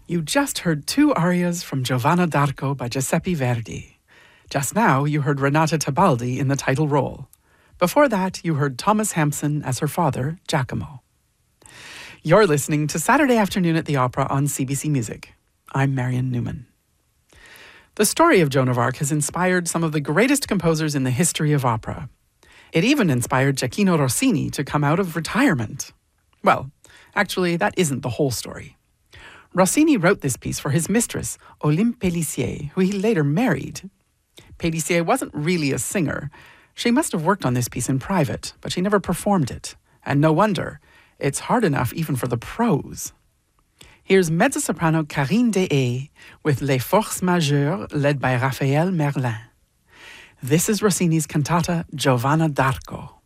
You just heard two arias from Giovanna d'Arco by Giuseppe Verdi. Just now, you heard Renata Tebaldi in the title role. Before that, you heard Thomas Hampson as her father, Giacomo. You're listening to Saturday Afternoon at the Opera on CBC Music. I'm Marion Newman. The story of Joan of Arc has inspired some of the greatest composers in the history of opera. It even inspired Gioachino Rossini to come out of retirement. Well, actually, that isn't the whole story. Rossini wrote this piece for his mistress, Olympe Pélissier, who he later married. Pélissier wasn't really a singer. She must have worked on this piece in private, but she never performed it. And no wonder. It's hard enough even for the pros. Here's mezzo-soprano Karine Deshayes with Les Forces Majeures, led by Raphael Merlin. This is Rossini's cantata Giovanna d'Arco.